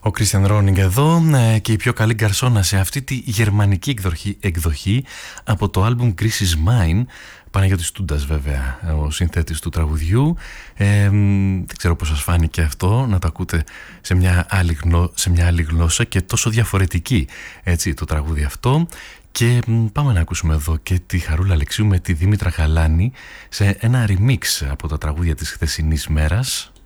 Ο Κρίστιαν Ρόνιγκ εδώ και η πιο καλή γκαρσόνα σε αυτή τη γερμανική εκδοχή από το άλμπουμ Greece is Mine. Παναγιώτης Τούντας βέβαια, ο συνθέτης του τραγουδιού. Δεν ξέρω πώς σας φάνηκε αυτό, να το ακούτε σε μια άλλη γλώσσα και τόσο διαφορετική, έτσι, το τραγούδι αυτό. Και πάμε να ακούσουμε εδώ και τη Χαρούλα Αλεξίου με τη Δήμητρα Γαλάνη σε ένα remix από τα τραγούδια της χθεσινής μέρας.